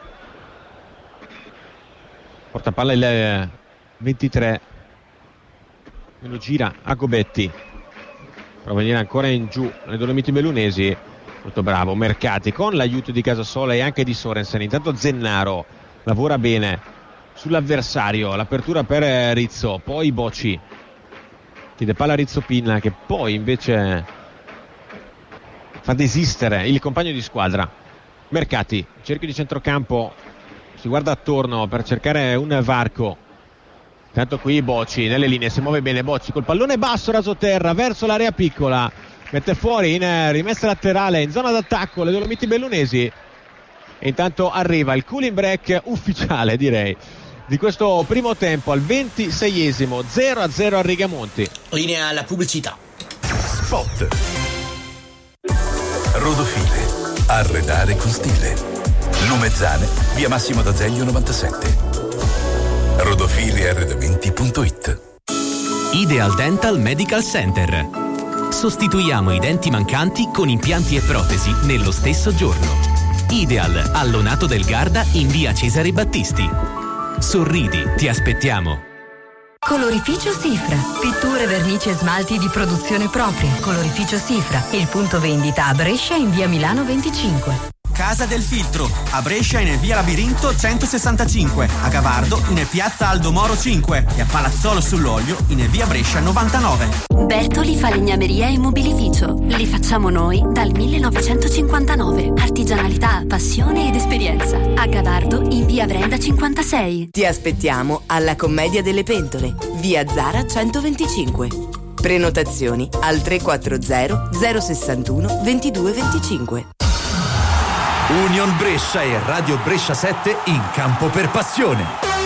porta palla il ventitré, lo gira a Gobetti, prova a venire ancora in giù le Dolomiti Bellunesi, molto bravo Mercati con l'aiuto di Casasola e anche di Sorensen. Intanto Zennaro lavora bene sull'avversario, l'apertura per Rizzo, poi Bocci chiede palla a Rizzo Pinna, che poi invece fa desistere il compagno di squadra. Mercati, cerchio di centrocampo, si guarda attorno per cercare un varco. Tanto qui Bocci nelle linee, si muove bene Bocci col pallone basso rasoterra verso l'area piccola, mette fuori in rimessa laterale in zona d'attacco le Dolomiti Bellunesi, e intanto arriva il cooling break ufficiale, direi, di questo primo tempo al ventiseiesimo, zero a zero a Rigamonti. Linea alla pubblicità. Spot. Rodofile, arredare con stile. Lumezzane, via Massimo d'Azeglio novantasette. rodofili arredamenti punto it. Ideal Dental Medical Center. Sostituiamo i denti mancanti con impianti e protesi nello stesso giorno. Ideal, allonato del Garda in via Cesare Battisti. Sorridi, ti aspettiamo. Colorificio Sifra. Pitture, vernici e smalti di produzione propria. Colorificio Sifra. Il punto vendita a Brescia in via Milano venticinque. Casa del Filtro, a Brescia in via Labirinto centosessantacinque, a Gavardo in piazza Aldo Moro cinque e a Palazzolo sull'Olio in via Brescia novantanove. Bertoli Falegnameria e Mobilificio. Li facciamo noi dal millenovecentocinquantanove. Artigianalità, passione ed esperienza. A Gavardo in via Brenda cinquantasei. Ti aspettiamo alla Commedia delle Pentole, via Zara centoventicinque. Prenotazioni al tre quattro zero zero sessantuno ventidue venticinque. Union Brescia e Radio Brescia sette in campo per passione.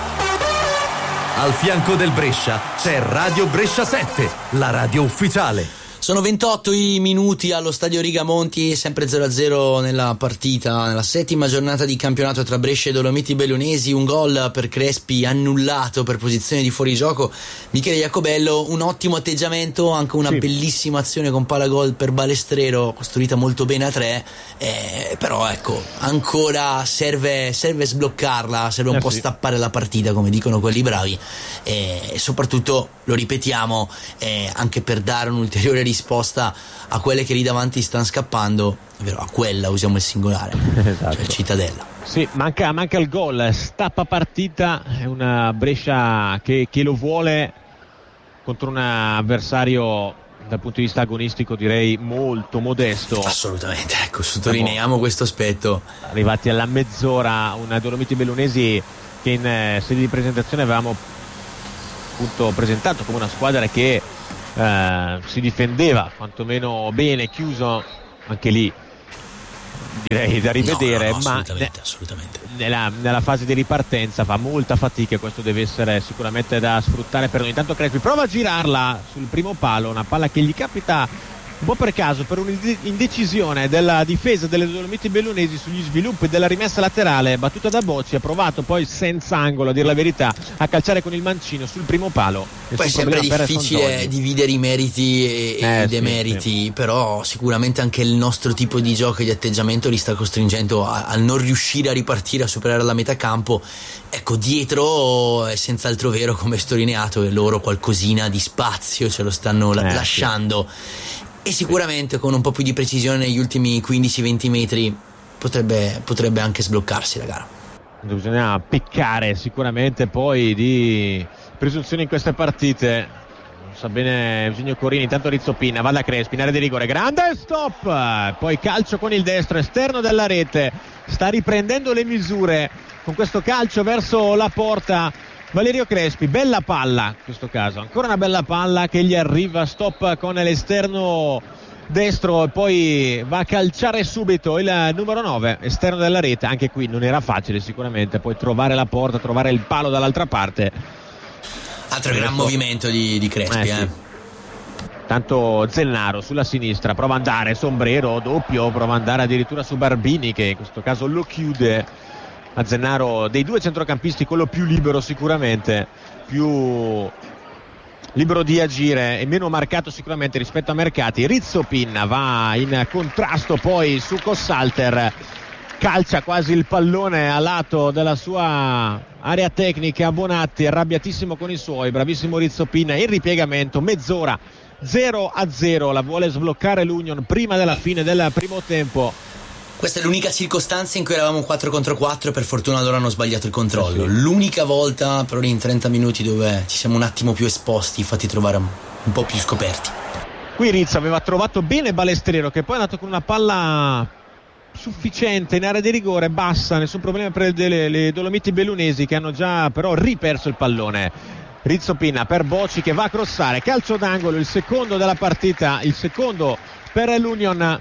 Al fianco del Brescia c'è Radio Brescia sette, la radio ufficiale. Sono ventotto i minuti allo stadio Rigamonti, sempre zero a zero nella partita, nella settima giornata di campionato tra Brescia e Dolomiti Bellunesi. Un gol per Crespi annullato per posizione di fuorigioco. Michele Jacobello, un ottimo atteggiamento, anche una sì. bellissima azione con palla gol per Balestrero, costruita molto bene a tre, eh, però ecco, ancora serve, serve sbloccarla, serve un eh po' sì. stappare la partita, come dicono quelli bravi, e eh, soprattutto, lo ripetiamo, eh, anche per dare un'ulteriore risposta risposta a quelle che lì davanti stanno scappando, ovvero a quella, usiamo il singolare, esatto. Cioè Cittadella. Sì, manca, manca il gol, stappa partita, è una Brescia che, che lo vuole contro un avversario dal punto di vista agonistico direi molto modesto. Assolutamente, ecco, sottolineiamo questo aspetto. Arrivati alla mezz'ora, una Dolomiti Bellunesi che in eh, sede di presentazione avevamo appunto presentato come una squadra che Uh, si difendeva quantomeno bene, chiuso anche lì direi da rivedere, no, no, no, ma assolutamente, ne- assolutamente. Nella, nella fase di ripartenza fa molta fatica e questo deve essere sicuramente da sfruttare per noi. Intanto Crespi prova a girarla sul primo palo, una palla che gli capita un po' per caso per un'indecisione della difesa delle Dolomiti Bellunesi sugli sviluppi della rimessa laterale battuta da Bocci. Ha provato poi senza angolo, a dire la verità, a calciare con il mancino sul primo palo. Poi è sempre difficile dividere i meriti e, e eh, i demeriti, sì, sì. Però sicuramente anche il nostro tipo di gioco e di atteggiamento li sta costringendo a, a non riuscire a ripartire, a superare la metà campo. Ecco, dietro è senz'altro vero, come sottolineato, che loro qualcosina di spazio ce lo stanno eh, la- lasciando sì. E sicuramente con un po' più di precisione negli ultimi quindici venti metri potrebbe, potrebbe anche sbloccarsi la gara. Bisogna peccare sicuramente poi di presunzioni in queste partite. Non sa bene Eugenio Corini. Intanto Rizzopina va da Crespi in area di rigore, grande stop, poi calcio con il destro esterno della rete, sta riprendendo le misure con questo calcio verso la porta Valerio Crespi. Bella palla in questo caso, ancora una bella palla che gli arriva, stop con l'esterno destro e poi va a calciare subito il numero nove esterno della rete. Anche qui non era facile sicuramente poi trovare la porta, trovare il palo dall'altra parte. Altro gran movimento di, di Crespi eh, sì. eh. Tanto Zennaro sulla sinistra prova ad andare, Sombrero doppio, prova ad andare addirittura su Barbini, che in questo caso lo chiude. A Zennaro dei due centrocampisti quello più libero sicuramente, più libero di agire e meno marcato sicuramente rispetto a Mercati. Rizzo Pinna va in contrasto poi su Kossalter, calcia quasi il pallone a lato della sua area tecnica. Bonatti arrabbiatissimo con i suoi, bravissimo Rizzo Pinna, il ripiegamento, mezz'ora zero a zero, la vuole sbloccare l'Union prima della fine del primo tempo. Questa è l'unica circostanza in cui eravamo quattro contro quattro e per fortuna loro hanno sbagliato il controllo. L'unica volta però in trenta minuti dove ci siamo un attimo più esposti, fatti trovare un po' più scoperti. Qui Rizzo aveva trovato bene Balestrero, che poi è andato con una palla sufficiente in area di rigore, bassa, nessun problema per le, le Dolomiti Bellunesi, che hanno già però riperso il pallone. Rizzo Pinna per Bocci che va a crossare, calcio d'angolo, il secondo della partita, il secondo per l'Union.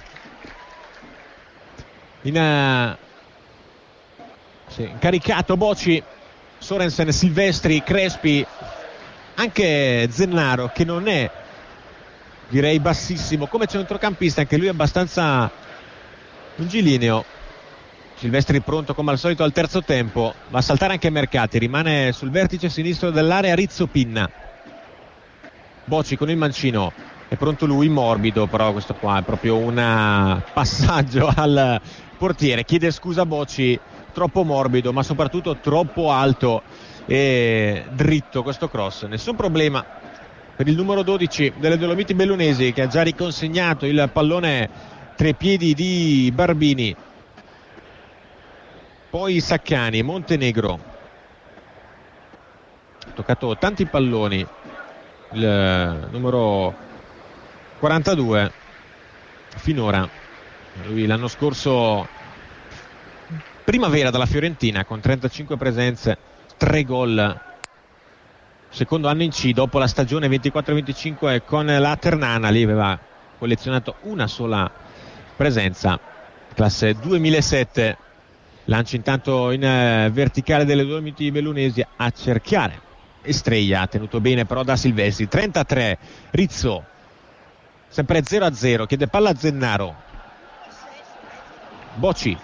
In, uh, sì, caricato Bocci, Sorensen, Silvestri, Crespi, anche Zennaro, che non è direi bassissimo come centrocampista, anche lui è abbastanza longilineo. Silvestri pronto come al solito al terzo tempo, va a saltare anche Mercati, rimane sul vertice sinistro dell'area Rizzo Pinna. Bocci con il mancino, è pronto lui, morbido, però questo qua è proprio un passaggio al portiere, chiede scusa Bocci, troppo morbido ma soprattutto troppo alto e dritto questo cross. Nessun problema per il numero dodici delle Dolomiti Bellunesi, che ha già riconsegnato il pallone tra i piedi di Barbini. Poi Saccani, Montenegro, ha toccato tanti palloni il numero quarantadue finora. Lui l'anno scorso primavera dalla Fiorentina con trentacinque presenze, tre gol, secondo anno in C dopo la stagione ventiquattro venticinque con la Ternana. Lì aveva collezionato una sola presenza, classe duemilasette. Lancio intanto in eh, verticale delle Dolomiti Bellunesi a cerchiare Estrella, ha tenuto bene però da Silvestri. Trentatré Rizzo, sempre zero a zero, chiede palla a Zennaro. Bocci,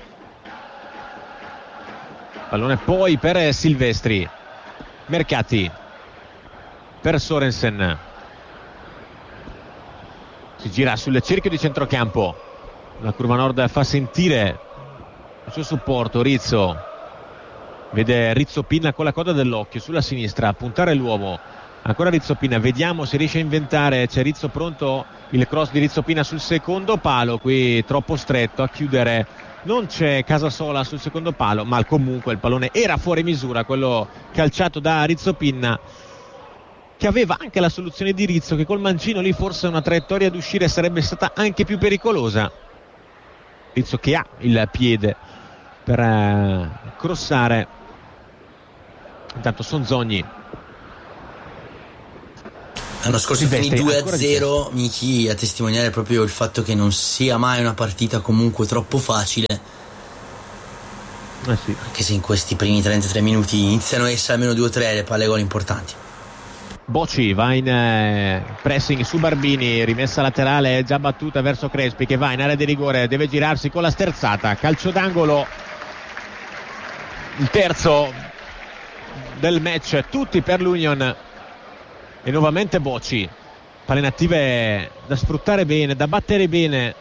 pallone poi per Silvestri. Mercati per Sorensen, si gira sul cerchio di centrocampo, la curva nord fa sentire il suo supporto. Rizzo vede Rizzo Pinna con la coda dell'occhio sulla sinistra a puntare l'uomo, ancora Rizzo Pinna, vediamo se riesce a inventare. C'è Rizzo pronto, il cross di Rizzo Pinna sul secondo palo, qui troppo stretto a chiudere, non c'è Casasola sul secondo palo, ma comunque il pallone era fuori misura, quello calciato da Rizzo Pinna, che aveva anche la soluzione di Rizzo, che col mancino lì forse una traiettoria ad uscire sarebbe stata anche più pericolosa. Rizzo che ha il piede per eh, crossare. Intanto Sonzogni, l'anno scorso finì due a zero, Michi, a testimoniare proprio il fatto che non sia mai una partita comunque troppo facile, eh sì. Anche se in questi primi trentatré minuti iniziano a essere almeno due o tre le palle gol importanti. Bocci va in eh, pressing su Barbini, rimessa laterale già battuta verso Crespi, che va in area di rigore, deve girarsi con la sterzata, calcio d'angolo, il terzo del match, tutti per l'Union. E nuovamente Bocci, palle inattive da sfruttare bene, da battere bene,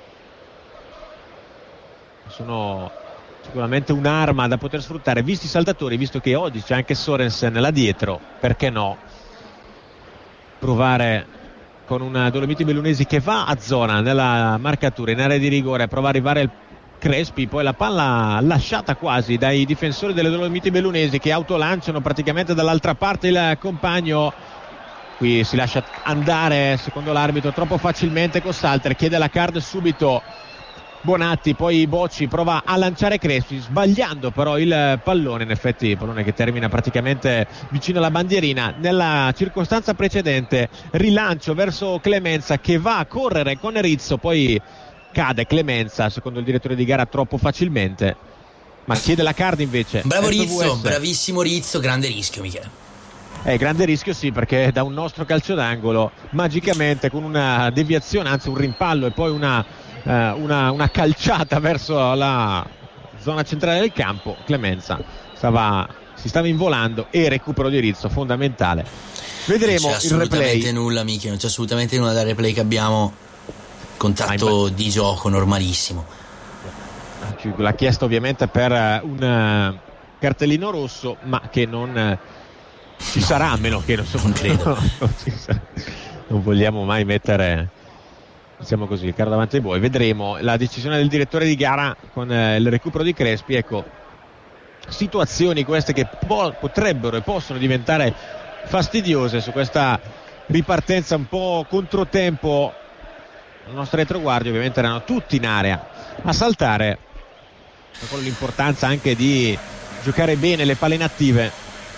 sono sicuramente un'arma da poter sfruttare visti i saltatori, visto che oggi c'è anche Sorensen là dietro. Perché no provare con una Dolomiti Bellunesi che va a zona nella marcatura in area di rigore, prova ad arrivare il Crespi, poi la palla lasciata quasi dai difensori delle Dolomiti Bellunesi, che autolanciano praticamente dall'altra parte il compagno. Qui si lascia andare, secondo l'arbitro, troppo facilmente Kossalter, chiede la card subito Bonatti, poi Bocci prova a lanciare Crespi, sbagliando però il pallone, in effetti il pallone che termina praticamente vicino alla bandierina. Nella circostanza precedente rilancio verso Clemenza che va a correre con Rizzo, poi cade Clemenza secondo il direttore di gara troppo facilmente, ma chiede la card invece. Bravo F V S. Rizzo, bravissimo Rizzo, grande rischio Michele. Eh, grande rischio sì, perché da un nostro calcio d'angolo magicamente con una deviazione, anzi un rimpallo e poi una Uh, una, una calciata verso la zona centrale del campo, Clemenza stava, si stava involando e recupero di Rizzo fondamentale. Vedremo non c'è il replay. assolutamente nulla Michi, non c'è assolutamente nulla dal replay che abbiamo, contatto ah, di gioco normalissimo. L'ha chiesto ovviamente per un cartellino rosso, ma che non ci no, sarà, a meno che non, so, non credo non, non vogliamo mai mettere, diciamo così, il carro davanti ai buoi. Vedremo la decisione del direttore di gara con eh, il recupero di Crespi. Ecco, situazioni queste che po- potrebbero e possono diventare fastidiose su questa ripartenza un po' controtempo. La nostra retroguardia ovviamente erano tutti in area a saltare, con l'importanza anche di giocare bene le palle inattive.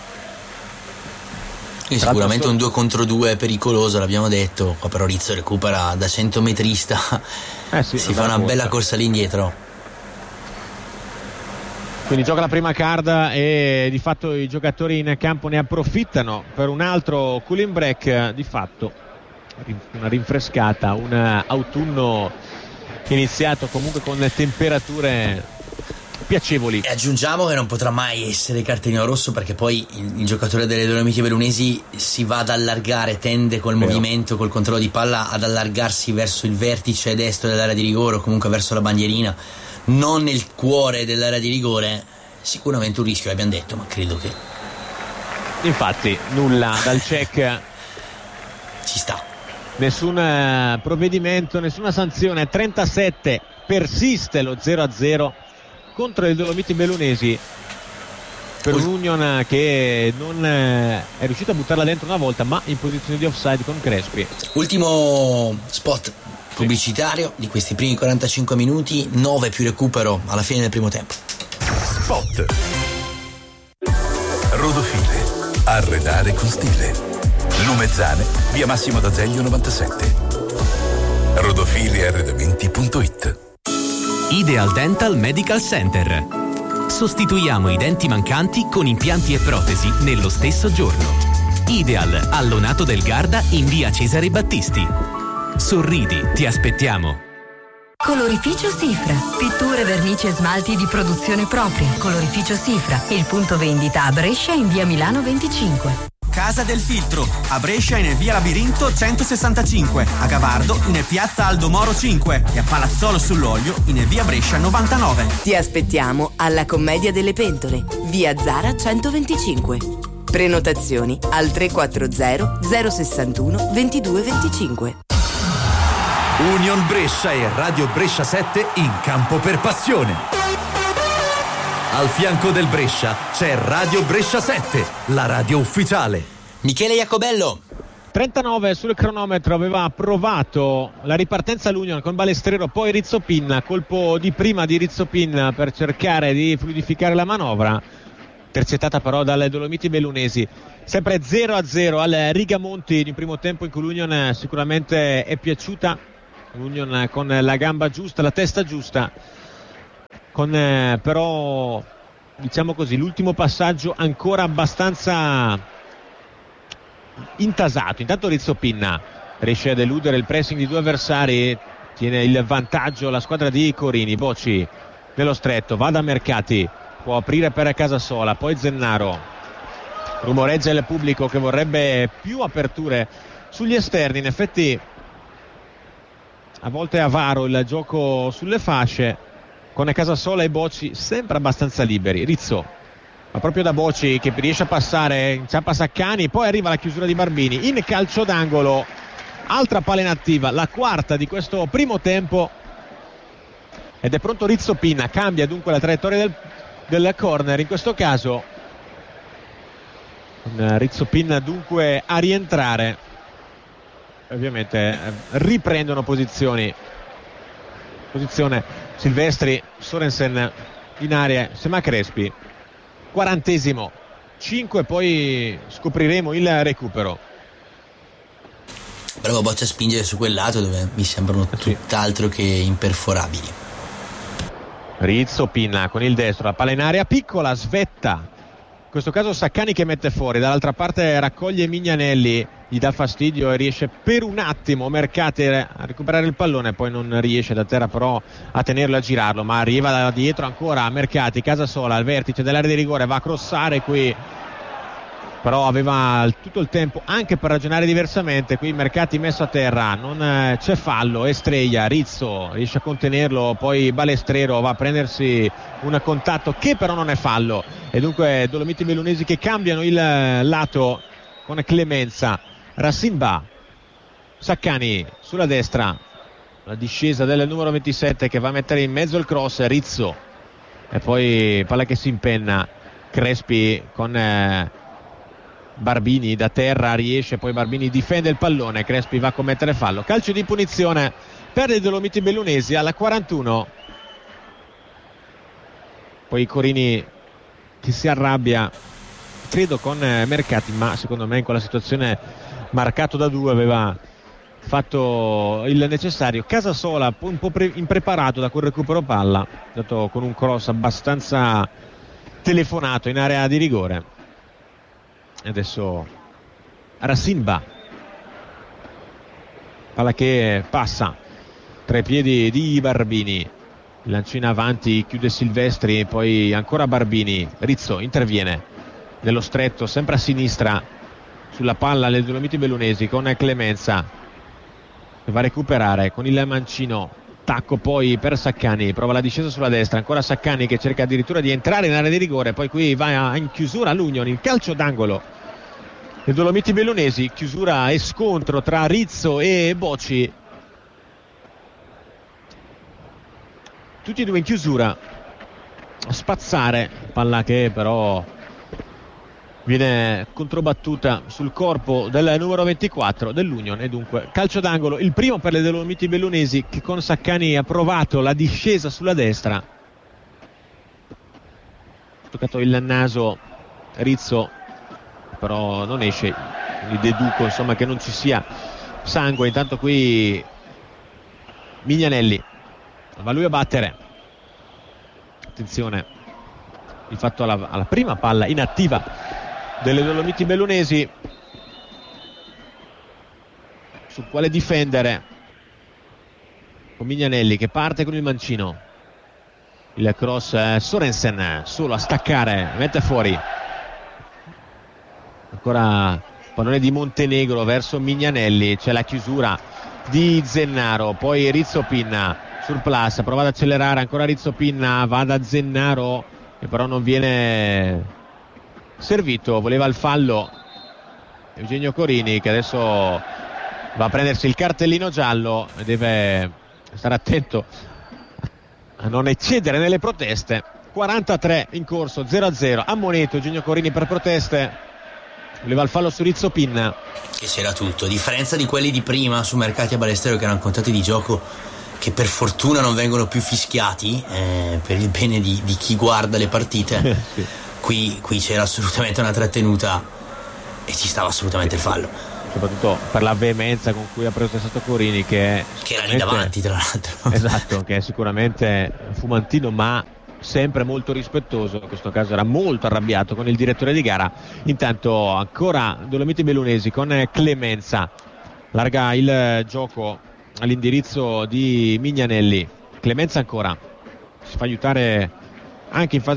E sicuramente un due contro due pericoloso, l'abbiamo detto. Qua però Rizzo recupera da centometrista, eh sì, si fa una corsa. Bella corsa lì indietro. Quindi gioca la prima card e di fatto i giocatori in campo ne approfittano per un altro cooling break. Di fatto una rinfrescata, un autunno che è iniziato comunque con temperature piacevoli. E aggiungiamo che non potrà mai essere cartellino rosso, perché poi il, il giocatore delle Dolomiti Bellunesi si va ad allargare, tende col Vero. movimento, col controllo di palla ad allargarsi verso il vertice destro dell'area di rigore o comunque verso la bandierina, non nel cuore dell'area di rigore. Sicuramente un rischio, l'abbiamo detto, ma credo che infatti nulla dal check, ci sta, nessun provvedimento, nessuna sanzione. trentasette, persiste lo zero a zero contro i Dolomiti Bellunesi per un Union che non è riuscito a buttarla dentro una volta, ma in posizione di offside con Crespi. Ultimo spot pubblicitario di questi primi quarantacinque minuti, nove più recupero alla fine del primo tempo. Spot. Rodofile, arredare con stile. Lumezzane, via Massimo d'Azeglio novantasette. rodofile arredamenti punto it. Ideal Dental Medical Center. Sostituiamo i denti mancanti con impianti e protesi nello stesso giorno. Ideal a Lonato del Garda in via Cesare Battisti. Sorridi, ti aspettiamo. Colorificio Sifra. Pitture, vernici e smalti di produzione propria. Colorificio Sifra. Il punto vendita a Brescia in via Milano venticinque. Casa del Filtro, a Brescia in via Labirinto centosessantacinque, a Gavardo in piazza Aldo Moro cinque e a Palazzolo sull'Olio in via Brescia novantanove. Ti aspettiamo alla Commedia delle Pentole, via Zara centoventicinque. Prenotazioni al tre quattro zero zero sessantuno ventidue venticinque. Union Brescia e Radio Brescia sette in campo per passione. Al fianco del Brescia c'è Radio Brescia sette, la radio ufficiale. Michele Iacobello. trentanove sul cronometro, aveva provato la ripartenza l'Union con Balestrero, poi Rizzopin, colpo di prima di Rizzopin per cercare di fluidificare la manovra, intercettata però dalle Dolomiti Bellunesi. Sempre zero a zero al Rigamonti, in primo tempo in cui l'Union sicuramente è piaciuta, l'Union con la gamba giusta, la testa giusta, con eh, però diciamo così l'ultimo passaggio ancora abbastanza intasato. Intanto Rizzopin riesce ad eludere il pressing di due avversari, tiene il vantaggio la squadra di Corini. Bocci nello stretto, va da Mercati, può aprire per Casasola, poi Zennaro, rumoreggia il pubblico che vorrebbe più aperture sugli esterni. In effetti a volte è avaro il gioco sulle fasce, con Casasola e Bocci sempre abbastanza liberi. Rizzo, ma proprio da Bocci che riesce a passare, inciampa Saccani, poi arriva la chiusura di Barbini in calcio d'angolo, altra palla inattiva, la quarta di questo primo tempo, ed è pronto Rizzopin. Cambia dunque la traiettoria del, del corner, in questo caso con Rizzopin dunque a rientrare. Ovviamente riprendono posizioni posizione Silvestri, Sorensen in area, sembra Crespi. Quarantesimo, cinque, poi scopriremo il recupero. Bravo Boccia a spingere su quel lato dove mi sembrano tutt'altro che imperforabili. Rizzo, Pinna con il destro, la palla in area piccola, svetta. In questo caso Saccani che mette fuori, dall'altra parte raccoglie Mignanelli, gli dà fastidio e riesce per un attimo Mercati a recuperare il pallone, poi non riesce da terra però a tenerlo e a girarlo, ma arriva da dietro ancora Mercati, Casasola al vertice dell'area di rigore, va a crossare qui, però aveva tutto il tempo anche per ragionare diversamente. Qui Mercati messo a terra, non c'è fallo, Estrella, Rizzo riesce a contenerlo, poi Balestrero va a prendersi un contatto che però non è fallo, e dunque Dolomiti Bellunesi che cambiano il lato con Clemenza. Rassinba, Saccani sulla destra, la discesa del numero ventisette che va a mettere in mezzo il cross, Rizzo, e poi palla che si impenna, Crespi con eh, Barbini da terra, riesce, poi Barbini difende il pallone, Crespi va a commettere fallo, calcio di punizione per i Dolomiti Bellunesi alla quarantuno. Poi Corini che si arrabbia credo con eh, Mercati, ma secondo me in quella situazione marcato da due aveva fatto il necessario. Casasola un po' pre- impreparato da quel recupero palla, dato con un cross abbastanza telefonato in area di rigore. Adesso Rassinba, palla che passa tra i piedi di Barbini, lancina avanti, chiude Silvestri, poi ancora Barbini, Rizzo interviene nello stretto, sempre a sinistra sulla palla le Dolomiti Bellunesi con Clemenza che va a recuperare con il mancino, tacco poi per Saccani, prova la discesa sulla destra, ancora Saccani che cerca addirittura di entrare in area di rigore, poi qui va in chiusura l'Union, il calcio d'angolo le Dolomiti Bellunesi, chiusura e scontro tra Rizzo e Bocci, tutti e due in chiusura a spazzare, palla che però viene controbattuta sul corpo del numero ventiquattro dell'Union, e dunque calcio d'angolo, il primo per le Dolomiti Bellunesi che con Saccani ha provato la discesa sulla destra, toccato il naso Rizzo però non esce, quindi deduco insomma che non ci sia sangue. Intanto qui Mignanelli va lui a battere, attenzione di fatto alla, alla prima palla inattiva delle Dolomiti Bellunesi sul quale difendere, con Mignanelli che parte con il mancino, il cross eh, Sorensen solo a staccare, mette fuori, ancora pallone di Montenegro verso Mignanelli, c'è la chiusura di Zennaro, poi Rizzo Pinna surplus, prova ad accelerare ancora Rizzo Pinna, va da Zennaro che però non viene servito, voleva il fallo Eugenio Corini che adesso va a prendersi il cartellino giallo e deve stare attento a non eccedere nelle proteste. Quarantatré in corso, zero a zero, ammonito Eugenio Corini per proteste, voleva il fallo su Rizzo Pinna che c'era tutto, a differenza di quelli di prima su Mercati e Balestrero che erano contati di gioco che per fortuna non vengono più fischiati eh, per il bene di, di chi guarda le partite. Sì. Qui, qui c'era assolutamente una trattenuta e ci stava assolutamente il fallo, soprattutto per la veemenza con cui ha protestato Corini che, che era lì davanti tra l'altro. Esatto, che è sicuramente fumantino ma sempre molto rispettoso, in questo caso era molto arrabbiato con il direttore di gara. Intanto ancora Dolomiti Bellunesi con Clemenza, larga il gioco all'indirizzo di Mignanelli, Clemenza ancora si fa aiutare anche in fase